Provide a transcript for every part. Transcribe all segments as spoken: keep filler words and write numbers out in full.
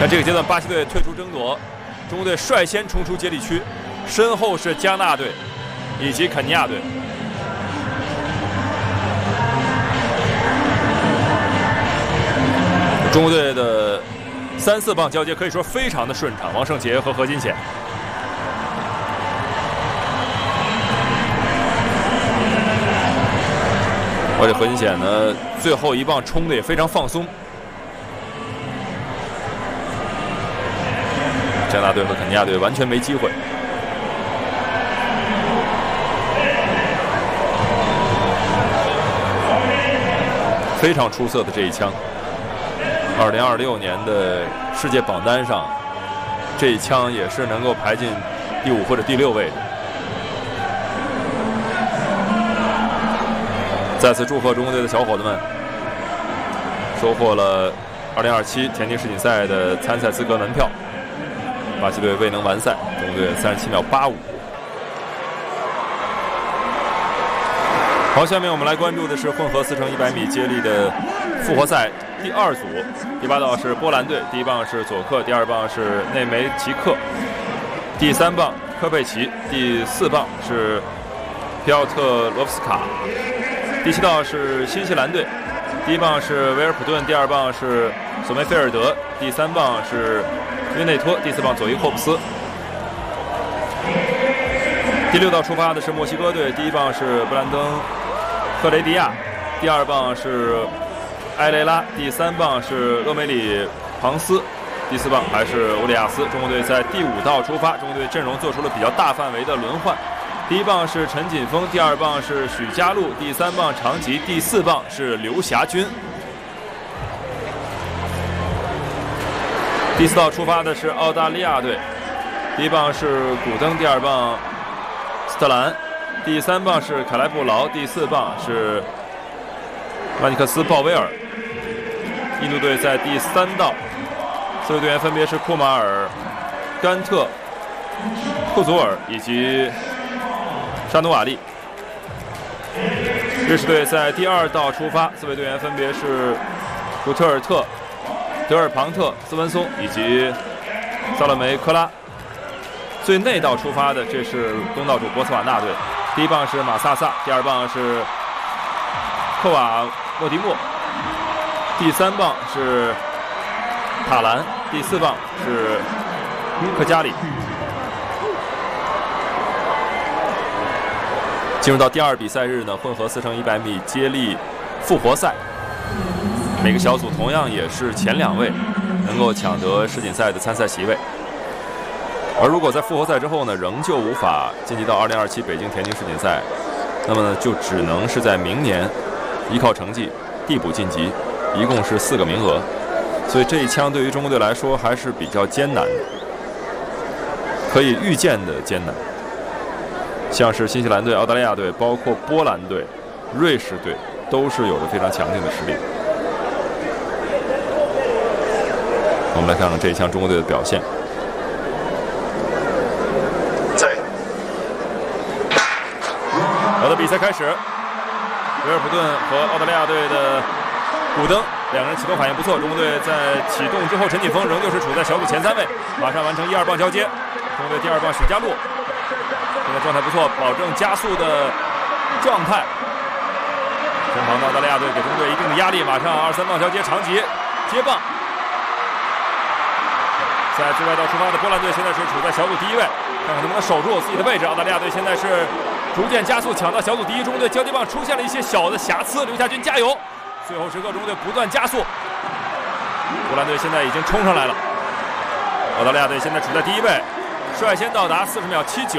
在这个阶段，巴西队退出争夺，中国队率先冲出接力区，身后是加纳队以及肯尼亚队。中国队的三四棒交接可以说非常的顺畅，王胜杰和何金显。而且何金显呢，最后一棒冲的也非常放松。加拿大队和肯尼亚队完全没机会。非常出色的这一枪。二零二六年的世界榜单上，这一枪也是能够排进第五或者第六位的。再次祝贺中国队的小伙子们，收获了二零二七田径世锦赛的参赛资格门票。巴西队未能完赛，中国队三十七秒八五。好，下面我们来关注的是混合四乘一百米接力的复活赛第二组，第八道是波兰队，第一棒是佐克，第二棒是内梅奇克，第三棒科佩奇，第四棒是皮奥特罗夫斯卡，第七道是新西兰队，第一棒是维尔普顿，第二棒是索梅菲尔德，第三棒是约内托，第四棒佐伊霍普斯。第六道出发的是墨西哥队，第一棒是布兰登赫雷迪亚，第二棒是埃雷拉，第三棒是厄梅里庞斯，第四棒还是乌里亚斯。中国队在第五道出发，中国队阵容做出了比较大范围的轮换。第一棒是陈锦锋，第二棒是许家路，第三棒长吉，第四棒是刘霞军。第四道出发的是澳大利亚队，第一棒是古登，第二棒斯特兰，第三棒是凯莱布劳，第四棒是曼尼克斯鲍威尔。印度队在第三道，四位队员分别是库马尔、甘特、库祖尔以及沙努瓦利。瑞士队在第二道出发，四位队员分别是古特尔特、德尔庞特、斯文松以及萨勒梅科拉。最内道出发的，这是东道主博茨瓦纳队，第一棒是马萨萨，第二棒是科瓦莫迪莫，第三棒是塔兰，第四棒是科加里。进入到第二比赛日呢，混合四乘一百米接力复活赛，每个小组同样也是前两位能够抢得世锦赛的参赛席位。而如果在复活赛之后呢，仍旧无法晋级到二零二七北京田径世锦赛，那么呢，就只能是在明年依靠成绩递补晋级，一共是四个名额。所以这一枪对于中国队来说还是比较艰难的，可以预见的艰难。像是新西兰队、澳大利亚队，包括波兰队、瑞士队，都是有着非常强劲的实力。我们来看看这一枪中国队的表现。好的，比赛开始。维尔普顿和澳大利亚队的古登两个人启动反应不错，中国队在启动之后，陈锦锋仍旧是处在小组前三位，马上完成一二棒交接。中国队第二棒许家路，现在状态不错，保证加速的状态。身旁的澳大利亚队给中国队一定的压力，马上二三棒交接，长吉接棒。在最外道出发的波兰队现在是处在小组第一位，看看能不能守住自己的位置。澳大利亚队现在是逐渐加速，抢到小组第一。中国队交接棒出现了一些小的瑕疵，刘夏军加油！最后时刻，中国队不断加速。波兰队现在已经冲上来了，澳大利亚队现在处在第一位，率先到达四十秒七九。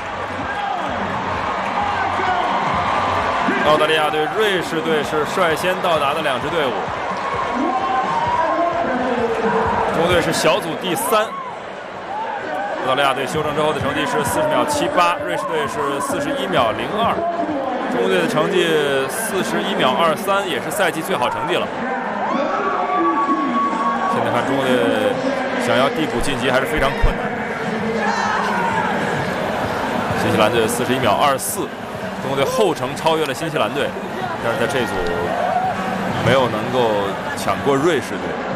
澳大利亚队、瑞士队是率先到达的两支队伍。中国队是小组第三，澳大利亚队修正之后的成绩是四十秒七八，瑞士队是四十一秒零二，中国队的成绩四十一秒二三，也是赛季最好成绩了。现在看中国队想要递补晋级还是非常困难。新西兰队四十一秒二四，中国队后程超越了新西兰队，但是在这组没有能够抢过瑞士队。